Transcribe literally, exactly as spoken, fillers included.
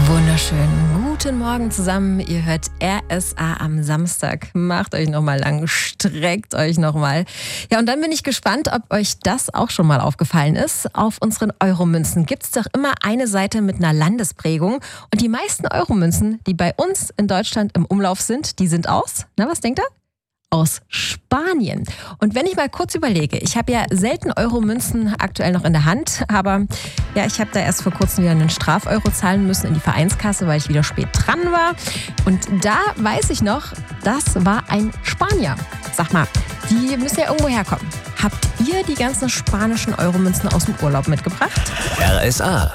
Wunderschönen guten Morgen zusammen. Ihr hört R S A am Samstag. Macht euch nochmal lang, streckt euch nochmal. Ja, und dann bin ich gespannt, ob euch das auch schon mal aufgefallen ist. Auf unseren Euromünzen gibt es doch immer eine Seite mit einer Landesprägung. Und die meisten Euromünzen, die bei uns in Deutschland im Umlauf sind, die sind aus, na, was denkt ihr? Aus Spanien. Und wenn ich mal kurz überlege, ich habe ja selten Euromünzen aktuell noch in der Hand, aber ja, ich habe da erst vor kurzem wieder einen Strafeuro zahlen müssen in die Vereinskasse, weil ich wieder spät dran war. Und da weiß ich noch, das war ein Spanier. Sag mal, die müssen ja irgendwo herkommen. Habt ihr die ganzen spanischen Euromünzen aus dem Urlaub mitgebracht? R S A,